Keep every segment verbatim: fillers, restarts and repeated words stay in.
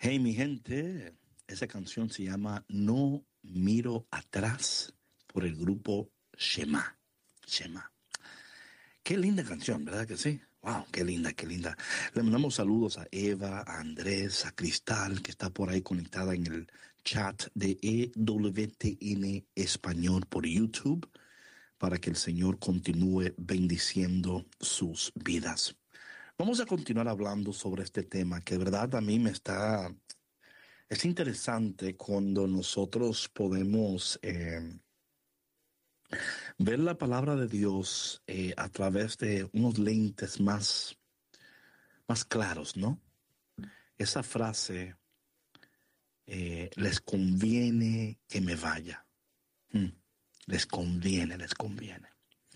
Hey, mi gente, esa canción se llama No Miro Atrás por el grupo Shema. Shema. Qué linda canción, ¿verdad que sí? Wow, qué linda, qué linda. Le mandamos saludos a Eva, a Andrés, a Cristal, que está por ahí conectada en el chat de E W T N Español por YouTube, para que el Señor continúe bendiciendo sus vidas. Vamos a continuar hablando sobre este tema que de verdad a mí me está... Es interesante cuando nosotros podemos eh, ver la palabra de Dios eh, a través de unos lentes más, más claros, ¿no? Esa frase, eh, les conviene que me vaya. Hmm. Les conviene, les conviene.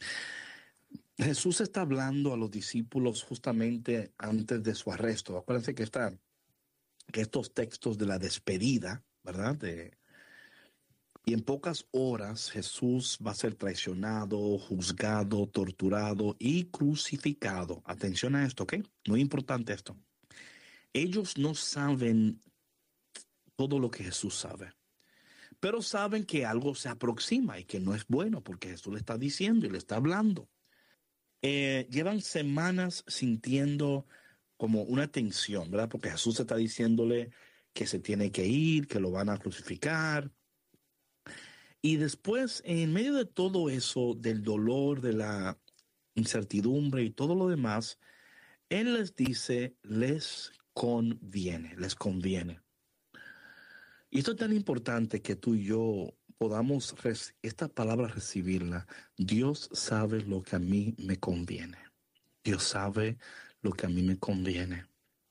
Jesús está hablando a los discípulos justamente antes de su arresto. Acuérdense que, está, que estos textos de la despedida, ¿verdad? De, Y en pocas horas Jesús va a ser traicionado, juzgado, torturado y crucificado. Atención a esto, ¿ok? Muy importante esto. Ellos no saben todo lo que Jesús sabe, pero saben que algo se aproxima y que no es bueno porque Jesús le está diciendo y le está hablando. Eh, llevan semanas sintiendo como una tensión, ¿verdad? Porque Jesús está diciéndole que se tiene que ir, que lo van a crucificar. Y después, en medio de todo eso, del dolor, de la incertidumbre y todo lo demás, Él les dice, les conviene, les conviene. Y esto es tan importante que tú y yo podamos esta palabra recibirla. Dios sabe lo que a mí me conviene. Dios sabe lo que a mí me conviene.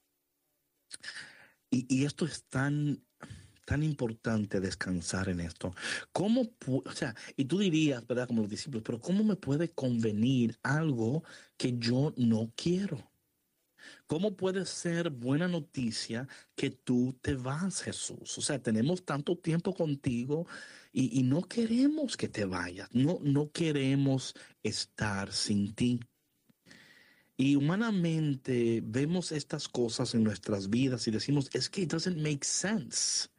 Y, y esto es tan... tan importante descansar en esto. ¿Cómo, o sea, y tú dirías, ¿verdad? Como los discípulos, pero ¿cómo me puede convenir algo que yo no quiero? ¿Cómo puede ser buena noticia que tú te vas, Jesús? O sea, tenemos tanto tiempo contigo y, y no queremos que te vayas. No, no queremos estar sin ti. Y humanamente vemos estas cosas en nuestras vidas y decimos, es que it doesn't make sense.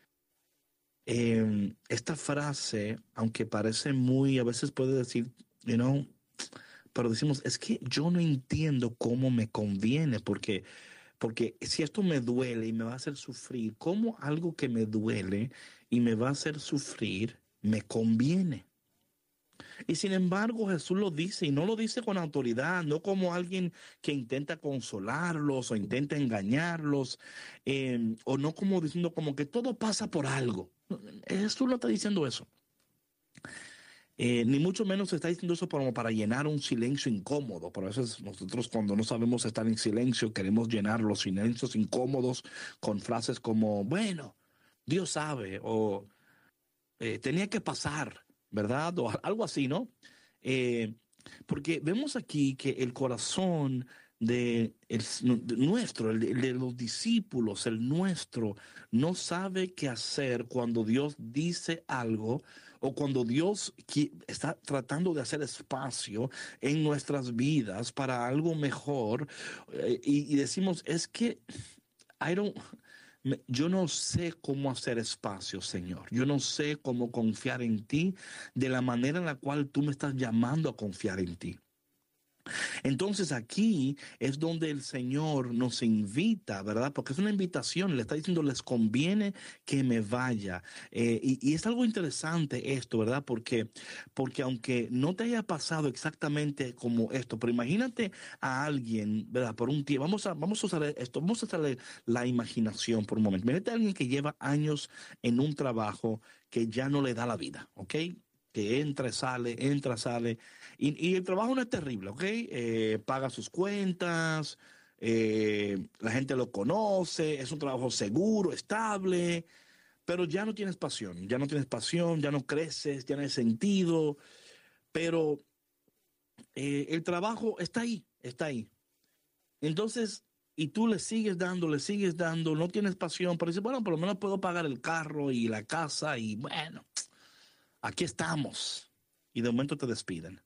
Eh, esta frase, aunque parece muy, a veces puede decir, you know, pero decimos, es que yo no entiendo cómo me conviene, porque, porque si esto me duele y me va a hacer sufrir, ¿cómo algo que me duele y me va a hacer sufrir me conviene? Y sin embargo, Jesús lo dice y no lo dice con autoridad, no como alguien que intenta consolarlos o intenta engañarlos, eh, o no como diciendo como que todo pasa por algo. Jesús no está diciendo eso. Eh, ni mucho menos está diciendo eso como para llenar un silencio incómodo. Por eso nosotros cuando no sabemos estar en silencio queremos llenar los silencios incómodos con frases como, bueno, Dios sabe, o eh, tenía que pasar, ¿verdad? O algo así, ¿no? Eh, porque vemos aquí que el corazón de, el, de nuestro, el de, el de los discípulos, el nuestro, no sabe qué hacer cuando Dios dice algo o cuando Dios está tratando de hacer espacio en nuestras vidas para algo mejor. Eh, y, y decimos, es que I don't... Yo no sé cómo hacer espacio, Señor. Yo no sé cómo confiar en ti de la manera en la cual tú me estás llamando a confiar en ti. Entonces aquí es donde el Señor nos invita, ¿verdad? Porque es una invitación, le está diciendo, les conviene que me vaya. Eh, y, y es algo interesante esto, ¿verdad? Porque, porque aunque no te haya pasado exactamente como esto, pero imagínate a alguien, ¿verdad? Por un tiempo, vamos a, vamos a usar esto, vamos a usar la imaginación por un momento. Imagínate a alguien que lleva años en un trabajo que ya no le da la vida, ¿ok? Que entra, sale, entra, sale. Y, y el trabajo no es terrible, ¿ok? Eh, paga sus cuentas, eh, la gente lo conoce, es un trabajo seguro, estable, pero ya no tienes pasión, ya no tienes pasión, ya no creces, ya no hay sentido, pero eh, el trabajo está ahí, está ahí. Entonces, y tú le sigues dando, le sigues dando, no tienes pasión, pero dices, bueno, por lo menos puedo pagar el carro y la casa y bueno, aquí estamos. Y de momento te despiden.